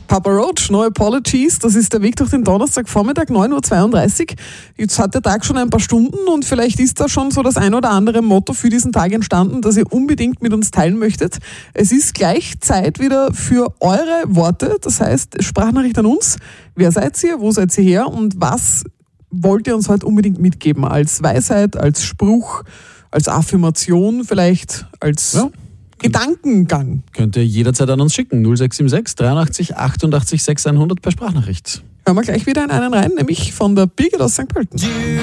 Papa Roach, No Apologies, das ist der Weg durch den Donnerstagvormittag, 9.32 Uhr. Jetzt hat der Tag schon ein paar Stunden und vielleicht ist da schon so das ein oder andere Motto für diesen Tag entstanden, das ihr unbedingt mit uns teilen möchtet. Es ist gleich Zeit wieder für eure Worte, das heißt Sprachnachricht an uns. Wer seid ihr, wo seid ihr her und was wollt ihr uns heute unbedingt mitgeben? Als Weisheit, als Spruch, als Affirmation vielleicht, als Gedankengang. Könnt ihr jederzeit an uns schicken. 0676 83 88 6100 per Sprachnachricht. Hören wir gleich wieder in einen rein, nämlich von der Birgit aus St. Pölten.